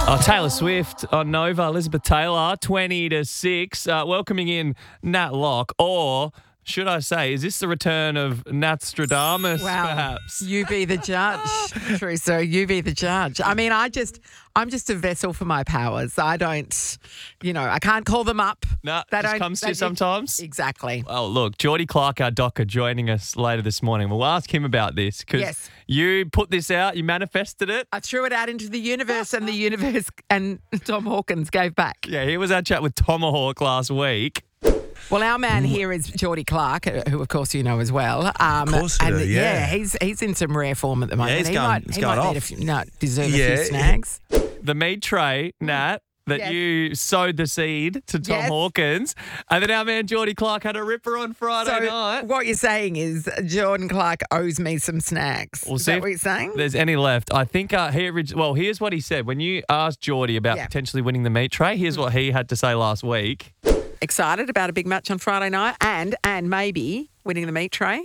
Oh, Taylor Swift on Nova, Elizabeth Taylor, 20-6, welcoming in Nat Locke, or should I say, is this the return of Natstradamus, perhaps? You be the judge, Teresa. You be the judge. I mean, I'm just a vessel for my powers. I don't, I can't call them up. No, it just comes to you sometimes. Exactly. Well, look, Geordie Clark, our docker, joining us later this morning. We'll ask him about this because you put this out, you manifested it. I threw it out into the universe and the universe and Tom Hawkins gave back. Yeah, here was our chat with Tomahawk last week. Well, our man here is Geordie Clark, who of course you know as well. Of course I do, yeah. He's in some rare form at the moment. Yeah, he might deserve a few snags. The meat tray, Nat, that you sowed the seed to Tom Hawkins, and then our man Geordie Clark had a ripper on Friday night. What you're saying is Jordan Clark owes me some snacks. We'll is see that if what you're saying? There's any left. I think here's what he said. When you asked Geordie about potentially winning the meat tray, here's what he had to say last week. Excited about a big match on Friday night and maybe winning the meat tray?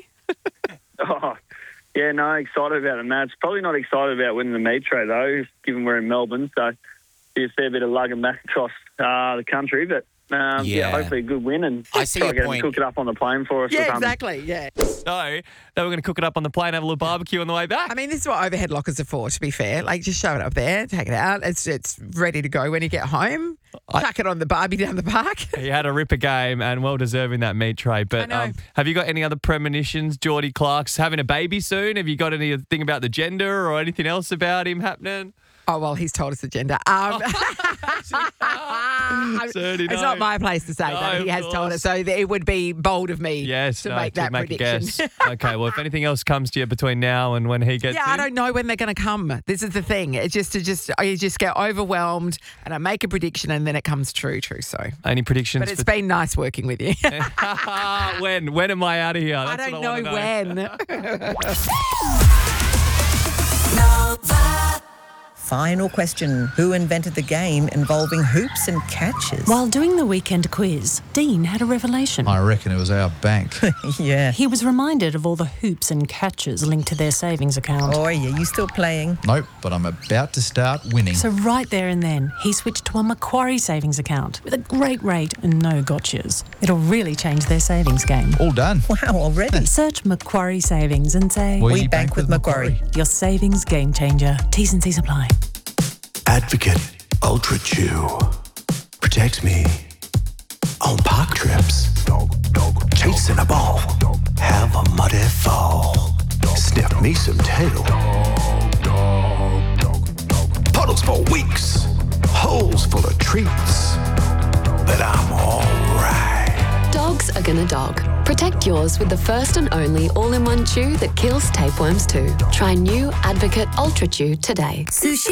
Excited about the match. Probably not excited about winning the meat tray, though, given we're in Melbourne. So be a fair bit of lugging back across the country. But, hopefully a good win and I see try your to get point. them to cook it up on the plane for us. Yeah, exactly, yeah. So they were going to cook it up on the plane, have a little barbecue on the way back. I mean, this is what overhead lockers are for, to be fair. Like, just shove it up there, take it out. It's ready to go when you get home. Chuck it on the barbie down the park. He had a ripper game and well deserving that meat tray. But have you got any other premonitions? Geordie Clark's having a baby soon. Have you got anything about the gender or anything else about him happening? Oh, well, he's told us the gender. It's not my place to say that. He has told us. So it would be bold of me to make that prediction. A guess. Okay, well, if anything else comes to you between now and when he gets in. I don't know when they're going to come. This is the thing. It's you just get overwhelmed and I make a prediction and then it comes true. So any predictions? But it's been nice working with you. When am I out of here? That's I don't know when. Final question. Who invented the game involving hoops and catches? While doing the weekend quiz, Dean had a revelation. I reckon it was our bank. Yeah. He was reminded of all the hoops and catches linked to their savings account. Oh, yeah, you still playing? Nope, but I'm about to start winning. So right there and then, he switched to a Macquarie savings account with a great rate and no gotchas. It'll really change their savings game. All done. Wow, already? Search Macquarie Savings and say, We bank with Macquarie. Your savings game changer. T's and C's apply. Advocate Ultra Chew protects me on park trips, chasing a ball, have a muddy fall, sniff me some tail, puddles for weeks, holes full of treats, but I'm alright. Dogs are gonna dog. Protect yours with the first and only all-in-one chew that kills tapeworms too. Try new Advocate Ultra Chew today. Sushi